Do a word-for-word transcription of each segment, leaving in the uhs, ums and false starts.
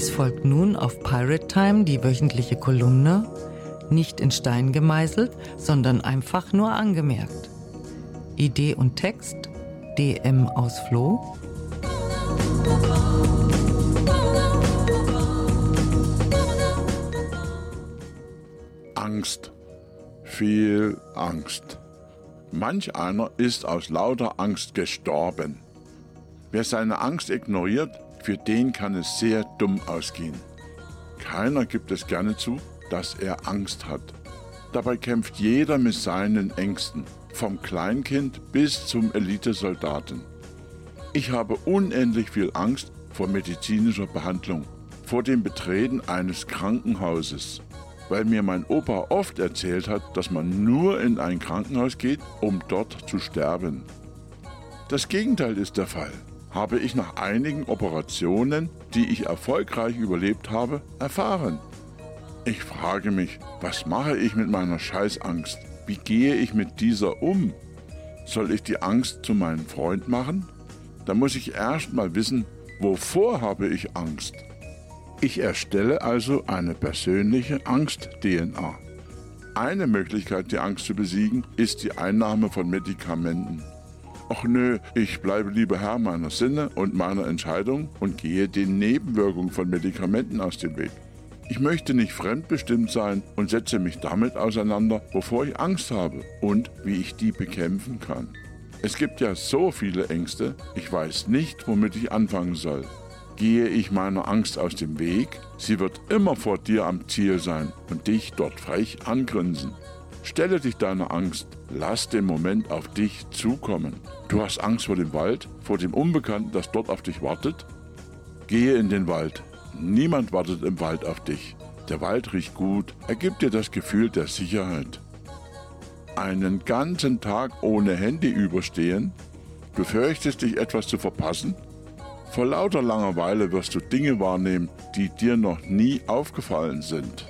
Es folgt nun auf Pirate Time die wöchentliche Kolumne, nicht in Stein gemeißelt, sondern einfach nur angemerkt. Idee und Text D M aus Floh. Angst. Viel Angst. Manch einer ist aus lauter Angst gestorben. Wer seine Angst ignoriert, für den kann es sehr dumm ausgehen. Keiner gibt es gerne zu, dass er Angst hat. Dabei kämpft jeder mit seinen Ängsten, vom Kleinkind bis zum Elitesoldaten. Ich habe unendlich viel Angst vor medizinischer Behandlung, vor dem Betreten eines Krankenhauses, weil mir mein Opa oft erzählt hat, dass man nur in ein Krankenhaus geht, um dort zu sterben. Das Gegenteil ist der Fall, habe ich nach einigen Operationen, die ich erfolgreich überlebt habe, erfahren. Ich frage mich, was mache ich mit meiner Scheißangst? Wie gehe ich mit dieser um? Soll ich die Angst zu meinem Freund machen? Da muss ich erst mal wissen, wovor habe ich Angst? Ich erstelle also eine persönliche Angst-D N A. Eine Möglichkeit, die Angst zu besiegen, ist die Einnahme von Medikamenten. Ach nö, ich bleibe lieber Herr meiner Sinne und meiner Entscheidung und gehe den Nebenwirkungen von Medikamenten aus dem Weg. Ich möchte nicht fremdbestimmt sein und setze mich damit auseinander, wovor ich Angst habe und wie ich die bekämpfen kann. Es gibt ja so viele Ängste, ich weiß nicht, womit ich anfangen soll. Gehe ich meiner Angst aus dem Weg, sie wird immer vor dir am Ziel sein und dich dort frech angrinsen. Stelle dich deiner Angst, lass den Moment auf dich zukommen. Du hast Angst vor dem Wald, vor dem Unbekannten, das dort auf dich wartet? Gehe in den Wald. Niemand wartet im Wald auf dich. Der Wald riecht gut, er gibt dir das Gefühl der Sicherheit. Einen ganzen Tag ohne Handy überstehen? Du fürchtest dich etwas zu verpassen? Vor lauter Langeweile wirst du Dinge wahrnehmen, die dir noch nie aufgefallen sind.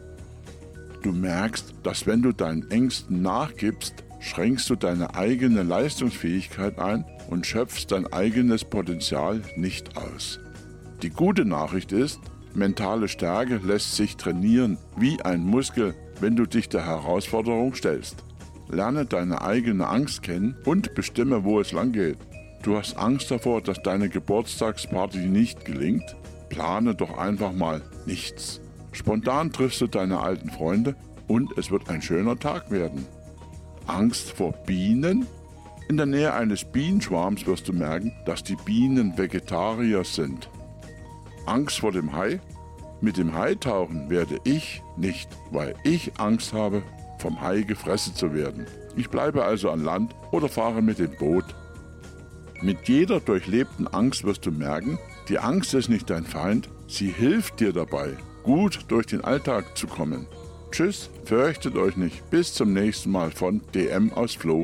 Du merkst, dass wenn du deinen Ängsten nachgibst, schränkst du deine eigene Leistungsfähigkeit ein und schöpfst dein eigenes Potenzial nicht aus. Die gute Nachricht ist, mentale Stärke lässt sich trainieren wie ein Muskel, wenn du dich der Herausforderung stellst. Lerne deine eigene Angst kennen und bestimme, wo es lang geht. Du hast Angst davor, dass deine Geburtstagsparty nicht gelingt? Plane doch einfach mal nichts. Spontan triffst du deine alten Freunde und es wird ein schöner Tag werden. Angst vor Bienen? In der Nähe eines Bienenschwarms wirst du merken, dass die Bienen Vegetarier sind. Angst vor dem Hai? Mit dem Hai tauchen werde ich nicht, weil ich Angst habe, vom Hai gefressen zu werden. Ich bleibe also an Land oder fahre mit dem Boot. Mit jeder durchlebten Angst wirst du merken, die Angst ist nicht dein Feind, sie hilft dir dabei, gut durch den Alltag zu kommen. Tschüss, fürchtet euch nicht, bis zum nächsten Mal von D M aus Floh.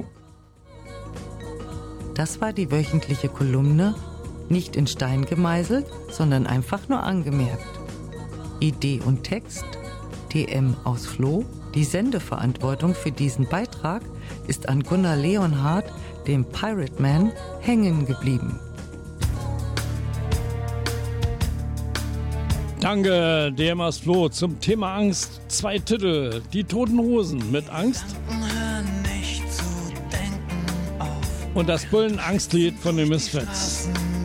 Das war die wöchentliche Kolumne, nicht in Stein gemeißelt, sondern einfach nur angemerkt. Idee und Text D M aus Floh. Die Sendeverantwortung für diesen Beitrag ist an Gunnar Leonhardt, dem Pirate Man, hängen geblieben. Danke, D M aus Floh. Zum Thema Angst zwei Titel. Die Toten Hosen mit Angst und das Bullen-Angstlied von den Misfits.